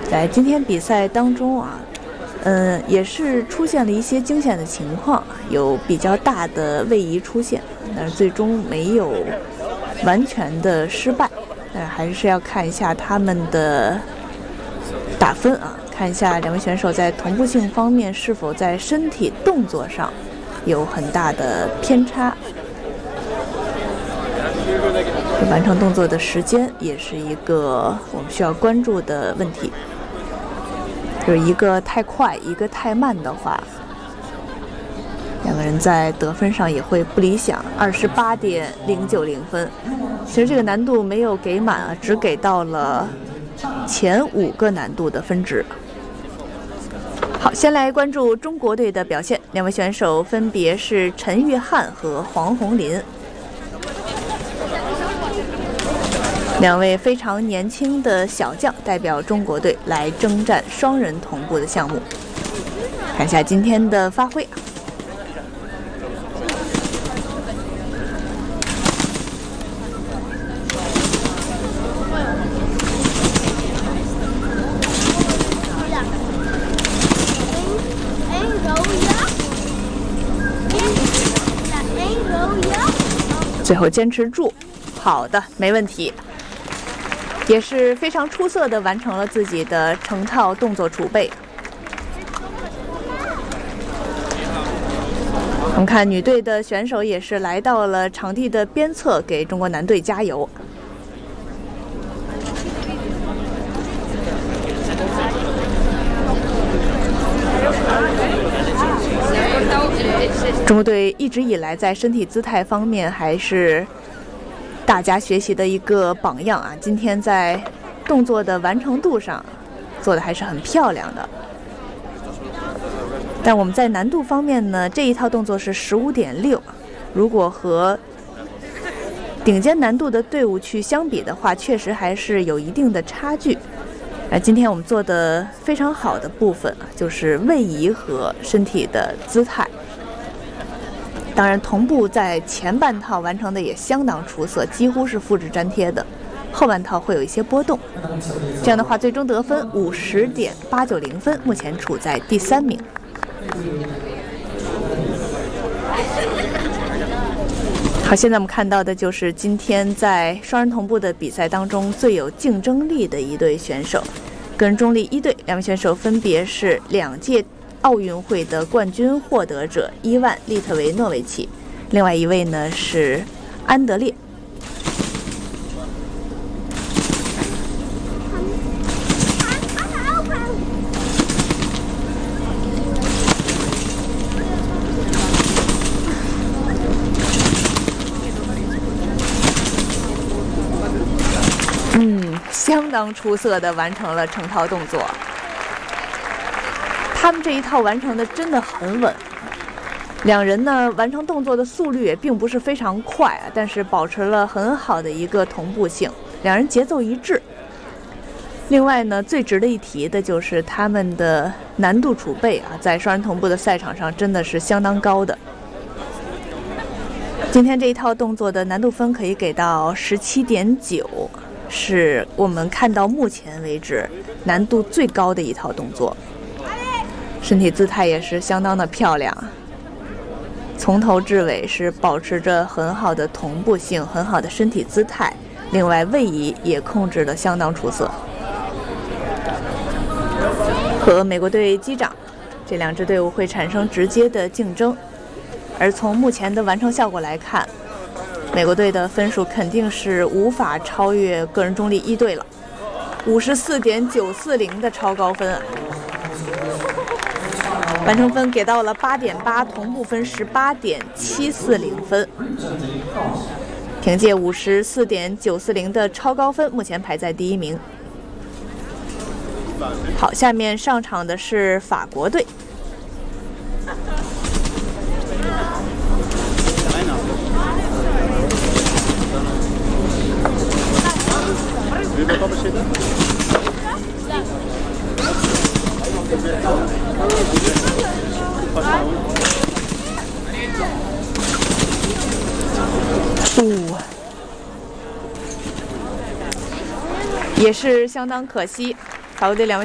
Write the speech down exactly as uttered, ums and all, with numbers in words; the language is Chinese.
在今天比赛当中啊，嗯，也是出现了一些惊险的情况，有比较大的位移出现，但是最终没有完全的失败。但是还是要看一下他们的打分啊，看一下两位选手在同步性方面是否在身体动作上有很大的偏差。完成动作的时间也是一个我们需要关注的问题，就是一个太快，一个太慢的话，两个人在得分上也会不理想。二十八点零九零分，其实这个难度没有给满啊，只给到了前五个难度的分值。好，先来关注中国队的表现，两位选手分别是陈玉翰和黄宏林。两位非常年轻的小将代表中国队来征战双人同步的项目，看一下今天的发挥。最后坚持住，好的，没问题。也是非常出色的完成了自己的成套动作储备。我们看女队的选手也是来到了场地的边侧，给中国男队加油。中国队一直以来在身体姿态方面还是大家学习的一个榜样啊！今天在动作的完成度上做的还是很漂亮的。但我们在难度方面呢，这一套动作是十五点六，如果和顶尖难度的队伍去相比的话，确实还是有一定的差距。而今天我们做的非常好的部分啊，就是位移和身体的姿态。当然，同步在前半套完成的也相当出色，几乎是复制粘贴的。后半套会有一些波动，这样的话，最终得分五十点八九零分，目前处在第三名。好，现在我们看到的就是今天在双人同步的比赛当中最有竞争力的一对选手，个人中立一队，两位选手分别是两届奥运会的冠军获得者伊万·利特维诺维奇，另外一位呢是安德烈。嗯，相当出色的完成了成套动作。他们这一套完成的真的很稳，两人呢完成动作的速率也并不是非常快啊，但是保持了很好的一个同步性，两人节奏一致。另外呢，最值得一提的就是他们的难度储备啊，在双人同步的赛场上真的是相当高的。今天这一套动作的难度分可以给到十七点九，是我们看到目前为止难度最高的一套动作。身体姿态也是相当的漂亮，从头至尾是保持着很好的同步性，很好的身体姿态，另外位移也控制得相当出色。和美国队击掌，这两支队伍会产生直接的竞争，而从目前的完成效果来看，美国队的分数肯定是无法超越个人中立一队了，五十四点九四零的超高分啊！完成分给到了八点八，同步分十八点七四零分。凭借五十四点九四零的超高分，目前排在第一名。好，下面上场的是法国队。哦，也是相当可惜，法国队两位